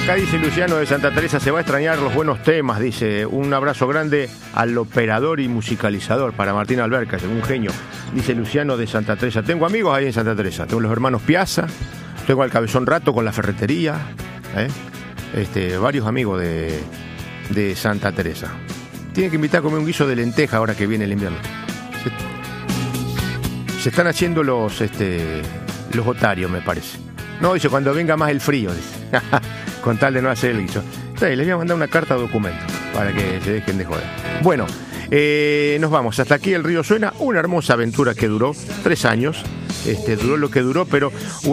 Acá dice Luciano de Santa Teresa, se va a extrañar los buenos temas, dice, un abrazo grande al operador y musicalizador para Martín Alberca, un genio, dice Luciano de Santa Teresa. Tengo amigos ahí en Santa Teresa, tengo los hermanos Piazza, tengo al Cabezón Rato con la ferretería, varios amigos de Santa Teresa. Tienen que invitar a comer un guiso de lenteja ahora que viene el invierno. Se están haciendo los otarios, me parece. No, dice, cuando venga más el frío, dice. Con tal de no hacer el guiso. Les voy a mandar una carta de documento para que se dejen de joder. Bueno, nos vamos. Hasta aquí El Río Suena. Una hermosa aventura que duró 3 años. Duró lo que duró, pero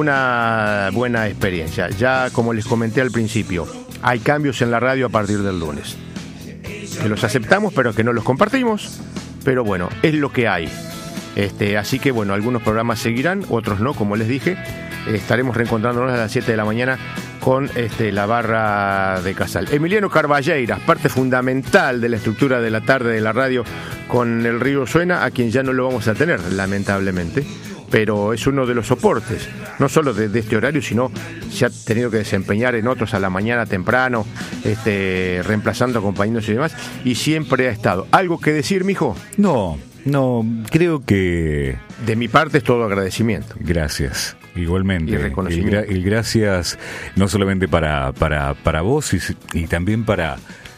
una buena experiencia. Ya, como les comenté al principio, hay cambios en la radio a partir del lunes. Que los aceptamos, pero que no los compartimos. Pero bueno, es lo que hay. Así que bueno, algunos programas seguirán, otros no, como les dije. Estaremos reencontrándonos a las 7 de la mañana con la barra de Casal. Emiliano Carballeiras, parte fundamental de la estructura de la tarde de la radio con El Río Suena, a quien ya no lo vamos a tener, lamentablemente, pero es uno de los soportes, no solo de este horario, sino se ha tenido que desempeñar en otros a la mañana temprano, reemplazando a compañeros y demás, y siempre ha estado. ¿Algo que decir, mijo? No, creo que... De mi parte es todo agradecimiento. Gracias. Igualmente, y reconocimiento. El gracias no solamente para vos y también para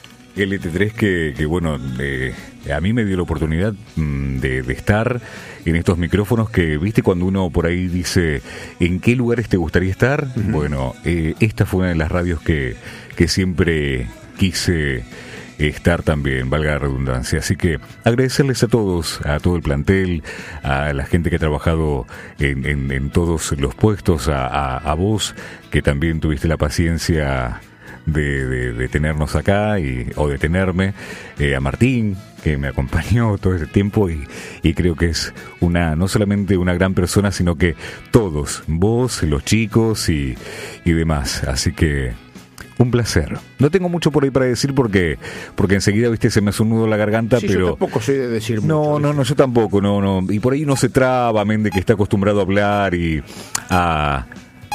LT3 que bueno, a mí me dio la oportunidad de estar en estos micrófonos que, viste, cuando uno por ahí dice ¿en qué lugares te gustaría estar? Uh-huh. Bueno, esta fue una de las radios que siempre quise estar también, valga la redundancia. Así que agradecerles a todos, a todo el plantel, a la gente que ha trabajado en todos los puestos, a vos que también tuviste la paciencia de tenernos acá o de tenerme, a Martín que me acompañó todo este tiempo y creo que es no solamente una gran persona, sino que todos, vos, los chicos y demás. Así que un placer. No tengo mucho por ahí para decir porque enseguida, viste, se me hace un nudo en la garganta, sí, pero... Yo tampoco soy de decir mucho. No, yo tampoco, no. Y por ahí uno se traba, amén de que está acostumbrado a hablar y a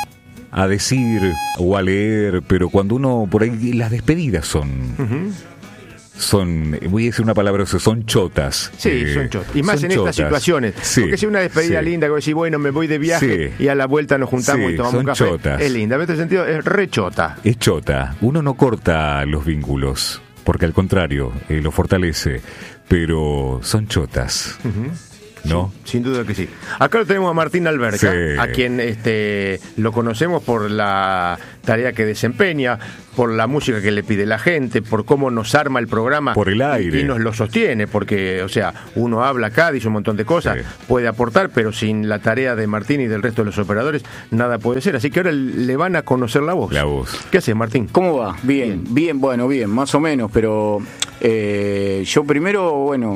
decir o a leer, pero cuando uno por ahí, las despedidas son... voy a decir una palabra, son chotas. Sí, son chotas. Y más en chotas. Estas situaciones. Sí, porque si una despedida linda, que decís, bueno, me voy de viaje y a la vuelta nos juntamos y tomamos un café. Chotas. Es linda, en este sentido es re chota. Es chota. Uno no corta los vínculos, porque al contrario, lo fortalece, pero son chotas. ¿No? Sí, sin duda que sí. Acá lo tenemos a Martín Alberca, a quien lo conocemos por la tarea que desempeña, por la música que le pide la gente, por cómo nos arma el programa, por el aire, y nos lo sostiene, porque, o sea, uno habla acá, dice un montón de cosas, puede aportar, pero sin la tarea de Martín y del resto de los operadores, nada puede ser. Así que ahora le van a conocer la voz. ¿Qué haces, Martín? ¿Cómo va? Bien, bueno, bien, más o menos, pero yo primero, bueno...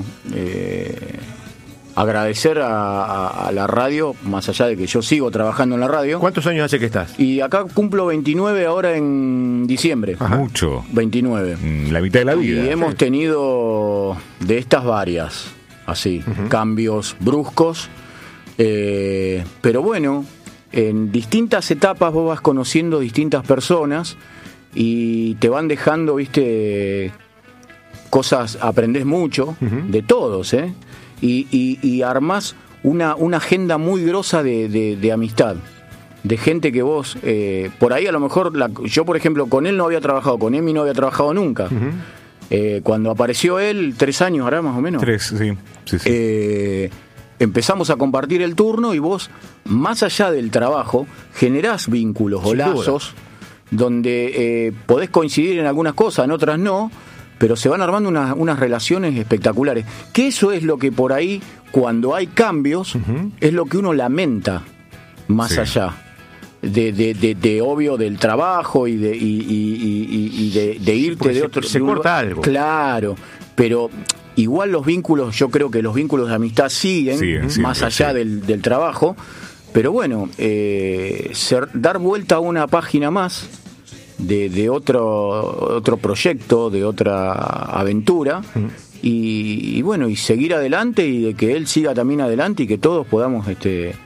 agradecer a la radio, más allá de que yo sigo trabajando en la radio. ¿Cuántos años hace que estás? Y acá cumplo 29 ahora en diciembre. Ajá. Mucho. 29. La mitad de la vida. Y hemos tenido de estas varias, así, cambios bruscos. Pero bueno, en distintas etapas vos vas conociendo distintas personas y te van dejando, viste, cosas, aprendés mucho, de todos, y armás una agenda muy grosa de amistad, de gente que vos, por ahí a lo mejor, yo por ejemplo con él no había trabajado, con Emi no había trabajado nunca. Cuando apareció él, 3 años ahora más o menos. 3, sí. Empezamos a compartir el turno y vos, más allá del trabajo, generás vínculos o lazos donde podés coincidir en algunas cosas, en otras no, pero se van armando unas relaciones espectaculares. Que eso es lo que por ahí, cuando hay cambios, es lo que uno lamenta más allá de obvio del trabajo y de irte de otro... Se corta algo. Claro, pero igual los vínculos, yo creo que los vínculos de amistad siguen más allá del trabajo, pero bueno, dar vuelta a una página más de otro proyecto, de otra aventura, y bueno, y seguir adelante, y de que él siga también adelante y que todos podamos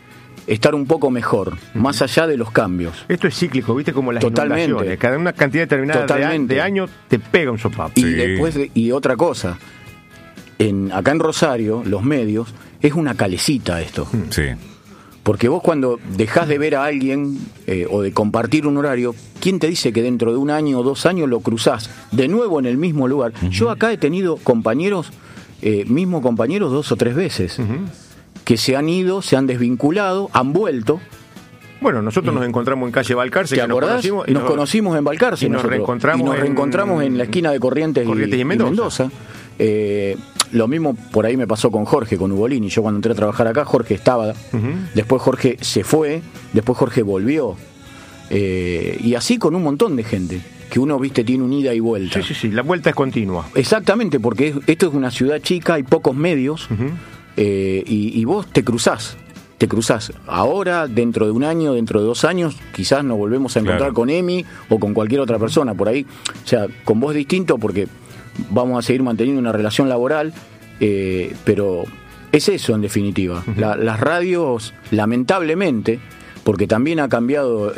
estar un poco mejor, más allá de los cambios. Esto es cíclico, ¿viste? Como las Totalmente. inundaciones. Cada una cantidad determinada de años te pega un sopapo. Y después, y otra cosa, acá en Rosario, los medios, es una calecita esto. Sí. Porque vos cuando dejás de ver a alguien o de compartir un horario, ¿quién te dice que dentro de 1 año o 2 años lo cruzás de nuevo en el mismo lugar? Yo acá he tenido compañeros, 2 o 3 veces, que se han ido, se han desvinculado, han vuelto. Bueno, nosotros nos encontramos en calle Balcarce. ¿Te acordás? Nos conocimos en Balcarce. Y nos reencontramos en la esquina de Corrientes y Mendoza. Lo mismo por ahí me pasó con Jorge, con Ugolini. Yo cuando entré a trabajar acá, Jorge estaba. Después Jorge se fue. Después Jorge volvió. Y así con un montón de gente. Que uno, viste, tiene un ida y vuelta. Sí. La vuelta es continua. Exactamente, porque esto es una ciudad chica, hay pocos medios. Y vos te cruzás. Ahora, dentro de 1 año, dentro de 2 años, quizás nos volvemos a encontrar con Emi o con cualquier otra persona por ahí. O sea, con vos distinto porque vamos a seguir manteniendo una relación laboral, pero es eso en definitiva. Las radios, lamentablemente, porque también ha cambiado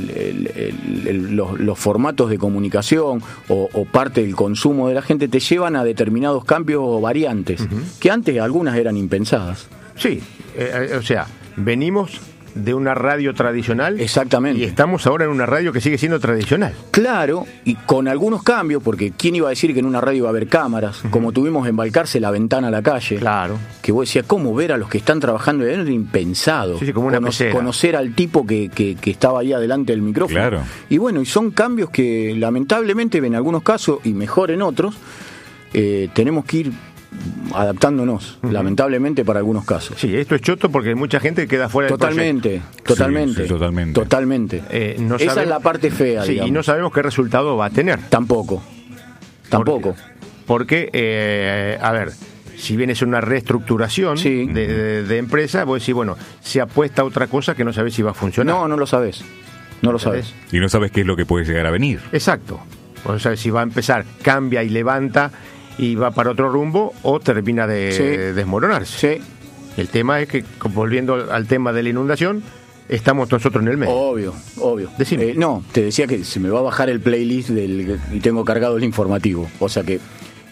los formatos de comunicación o parte del consumo de la gente, te llevan a determinados cambios o variantes, que antes algunas eran impensadas. Sí, o sea, venimos de una radio tradicional. Exactamente. Y estamos ahora en una radio que sigue siendo tradicional. Claro, y con algunos cambios, porque ¿quién iba a decir que en una radio iba a haber cámaras? Como tuvimos en Balcarce la ventana a la calle. Claro. Que vos decías, ¿cómo ver a los que están trabajando? Era impensado. Sí, como una pecera. Conocer al tipo que estaba ahí adelante del micrófono. Claro. Y bueno, y son cambios que lamentablemente en algunos casos, y mejor en otros, tenemos que ir adaptándonos, lamentablemente para algunos casos. Sí, esto es choto porque mucha gente queda fuera del proyecto. Totalmente. Esa es la parte fea, digamos. Y no sabemos qué resultado va a tener. Tampoco. Porque, a ver, si bien es una reestructuración de empresa, vos decís, bueno, se apuesta a otra cosa que no sabés si va a funcionar. No lo sabés. Y no sabes qué es lo que puede llegar a venir. Exacto. Vos no sabés si va a empezar, cambia y levanta y va para otro rumbo o termina de desmoronarse. Sí. El tema es que, volviendo al tema de la inundación, estamos nosotros en el medio. Obvio. Decime. No, te decía que se me va a bajar el playlist y tengo cargado el informativo. O sea que,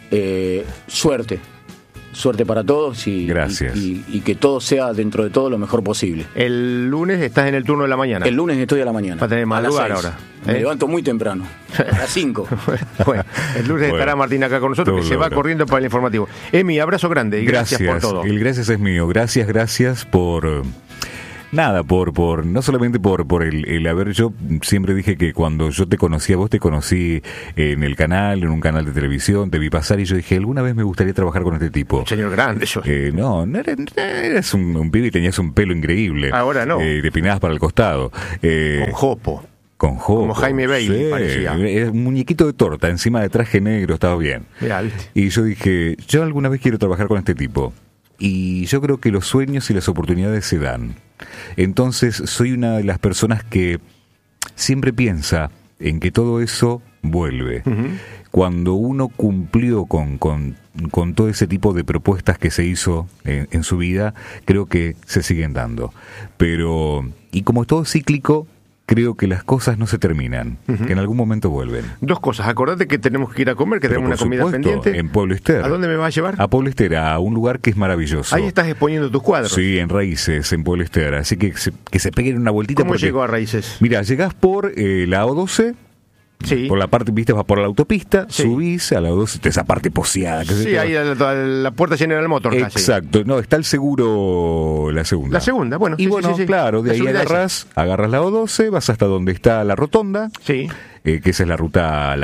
suerte para todos Gracias. Y que todo sea dentro de todo lo mejor posible. El lunes estás en el turno de la mañana. El lunes estoy a la mañana. Va a tener más lugar ahora. Me levanto muy temprano, a las 5. Bueno, el lunes estará Martín acá con nosotros, que se va corriendo para el informativo. Emi, abrazo grande y gracias por todo. El gracias es mío. Gracias por... Nada, no solamente por el haber, yo siempre dije que cuando yo te conocí a vos, te conocí en el canal, en un canal de televisión, te vi pasar y yo dije, alguna vez me gustaría trabajar con este tipo. Un señor grande, yo. No eras un pibe y tenías un pelo increíble. Ahora no. Te peinabas para el costado. Con jopo. Como Jaime Bailey, parecía. Era un muñequito de torta, encima de traje negro, estaba bien. Mirá, ¿viste? Y yo dije, yo alguna vez quiero trabajar con este tipo. Y yo creo que los sueños y las oportunidades se dan. Entonces soy una de las personas que siempre piensa en que todo eso vuelve. Cuando uno cumplió con todo ese tipo de propuestas que se hizo en su vida, creo que se siguen dando. Pero, y como todo es cíclico, creo que las cosas no se terminan, que en algún momento vuelven. 2 cosas, acordate que tenemos que ir a comer, que tenemos una comida pendiente. En Pueblo Ester. ¿A dónde me vas a llevar? A Pueblo Ester, a un lugar que es maravilloso. Ahí estás exponiendo tus cuadros. Sí, en Raíces, en Pueblo Ester, así que se peguen una vueltita. ¿Cómo llego a Raíces? Mira, llegás por la O12. Sí. Por la parte, viste, vas por la autopista, subís a la 2, esa parte poseada. Sí, ahí a la puerta General Motors. Exacto, casi. No, está el seguro, la segunda. La segunda, bueno. Y claro, de ahí agarras la O12, vas hasta donde está la rotonda, que esa es la ruta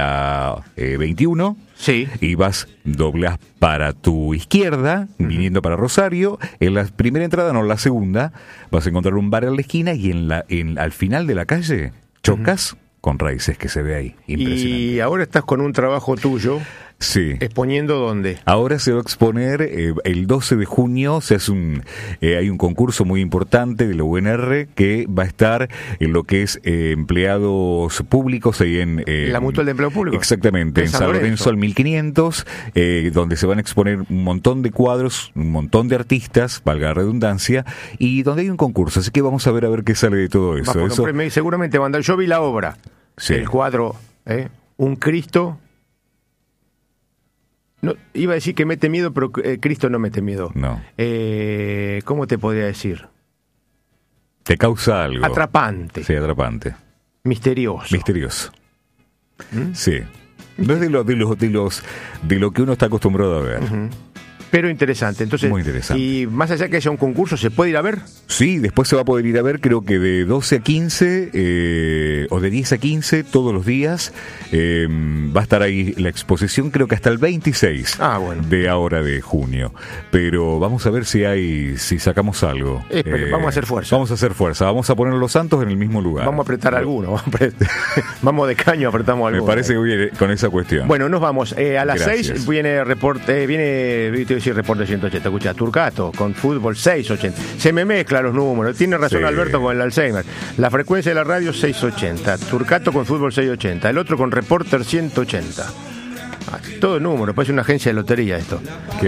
21, y doblás para tu izquierda, viniendo para Rosario, en la primera entrada, no, la segunda, vas a encontrar un bar en la esquina y al final de la calle chocas con Raíces, que se ve ahí. Impresionante. Y ahora estás con un trabajo tuyo. Sí. ¿Exponiendo dónde? Ahora se va a exponer el 12 de junio, se hace hay un concurso muy importante de la UNR que va a estar en lo que es empleados públicos ahí en... la Mutual de Empleo Público. Exactamente, en San Lorenzo al 1500, donde se van a exponer un montón de cuadros, un montón de artistas, valga la redundancia, y donde hay un concurso, así que vamos a ver qué sale de todo eso. Seguramente mandar. Yo vi la obra, sí. El cuadro, un Cristo... No, iba a decir que mete miedo, pero Cristo no mete miedo. No. ¿Cómo te podría decir? Te causa algo. Atrapante. Sí, atrapante. Misterioso. Sí. No es de lo que uno está acostumbrado a ver. Uh-huh. Pero interesante. Entonces, muy interesante. Y más allá que haya un concurso, ¿se puede ir a ver? Sí, después se va a poder ir a ver, creo que de 12 a 15 o de 10 a 15 todos los días. Va a estar ahí la exposición, creo que hasta el 26 de ahora de junio. Pero vamos a ver si sacamos algo. Vamos a hacer fuerza. Vamos a poner los santos en el mismo lugar. Vamos a apretar alguno. Vamos de caño, apretamos alguno. Me parece que viene con esa cuestión. Bueno, nos vamos. A las Gracias. 6 viene reporte 180. Escucha, Turcato con fútbol 680. Se me mezclan los números. Tiene razón, sí. Alberto con el Alzheimer. La frecuencia de la radio 680. Turcato con fútbol 680. El otro con Reporter 180. Todo número, parece una agencia de lotería esto.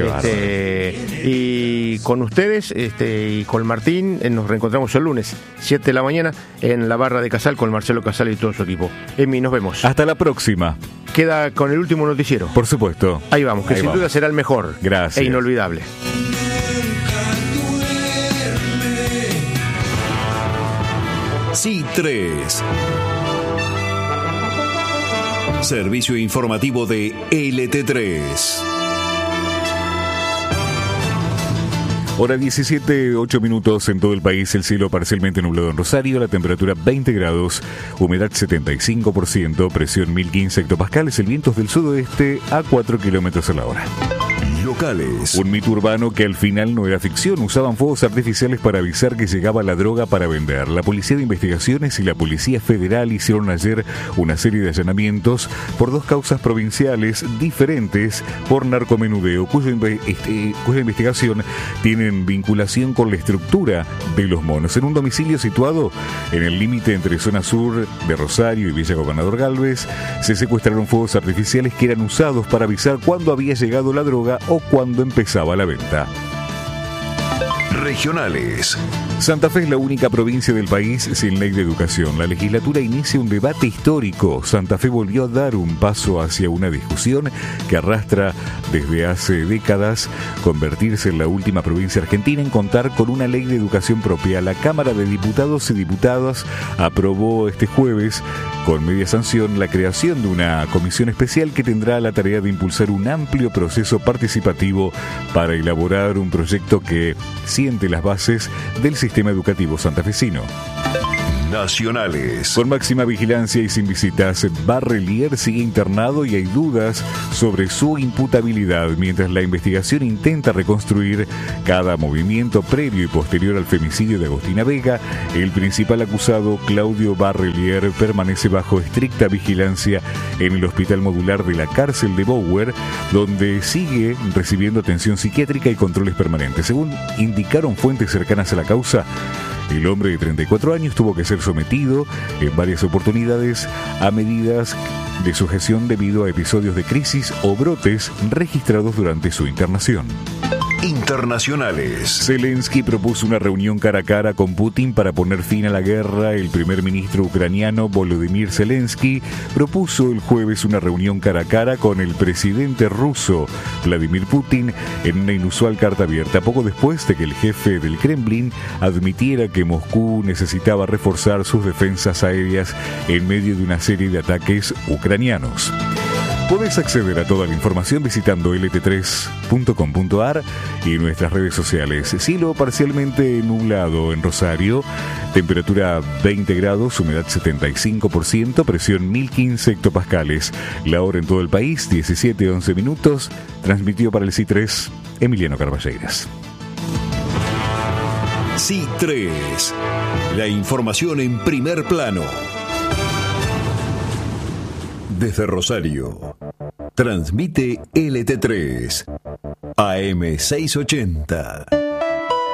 Y con ustedes y con Martín nos reencontramos el lunes 7 de la mañana en la barra de Casal con Marcelo Casal y todo su equipo. Emi, nos vemos. Hasta la próxima. Queda con el último noticiero. Por supuesto. Ahí vamos, que sin duda será el mejor. Gracias. E inolvidable. Sí, 3. Servicio informativo de LT3. Hora 17, 8 minutos en todo el país, el cielo parcialmente nublado en Rosario, la temperatura 20 grados, humedad 75%, presión 1015 hectopascales, el viento es del sudoeste a 4 kilómetros a la hora. Locales. Un mito urbano que al final no era ficción. Usaban fuegos artificiales para avisar que llegaba la droga para vender. La Policía de Investigaciones y la Policía Federal hicieron ayer una serie de allanamientos por dos causas provinciales diferentes por narcomenudeo, cuya investigación tienen vinculación con la estructura de los monos. En un domicilio situado en el límite entre zona sur de Rosario y Villa Gobernador Galvez, se secuestraron fuegos artificiales que eran usados para avisar cuándo había llegado la droga o cuando empezaba la venta. Regionales. Santa Fe es la única provincia del país sin ley de educación. La legislatura inicia un debate histórico. Santa Fe volvió a dar un paso hacia una discusión que arrastra desde hace décadas convertirse en la última provincia argentina en contar con una ley de educación propia. La Cámara de Diputados y Diputadas aprobó este jueves con media sanción la creación de una comisión especial que tendrá la tarea de impulsar un amplio proceso participativo para elaborar un proyecto que siente las bases del sistema educativo santafesino. Nacionales. Con máxima vigilancia y sin visitas, Barrelier sigue internado y hay dudas sobre su imputabilidad, mientras la investigación intenta reconstruir cada movimiento previo y posterior al femicidio de Agostina Vega. El principal acusado, Claudio Barrelier, permanece bajo estricta vigilancia en el Hospital Modular de la Cárcel de Bower, donde sigue recibiendo atención psiquiátrica y controles permanentes. Según indicaron fuentes cercanas a la causa, el hombre de 34 años tuvo que ser sometido en varias oportunidades a medidas de sujeción debido a episodios de crisis o brotes registrados durante su internación. Internacionales. Zelensky propuso una reunión cara a cara con Putin para poner fin a la guerra. El primer ministro ucraniano Volodymyr Zelensky propuso el jueves una reunión cara a cara con el presidente ruso Vladimir Putin en una inusual carta abierta, poco después de que el jefe del Kremlin admitiera que Moscú necesitaba reforzar sus defensas aéreas en medio de una serie de ataques ucranianos. Podés acceder a toda la información visitando lt3.com.ar y nuestras redes sociales. Cielo parcialmente nublado en Rosario, temperatura 20 grados, humedad 75%, presión 1015 hectopascales. La hora en todo el país, 17:11 minutos. Transmitió para el C3 Emiliano Carballeiras. C3, la información en primer plano. Desde Rosario, Transmite LT3 AM 680.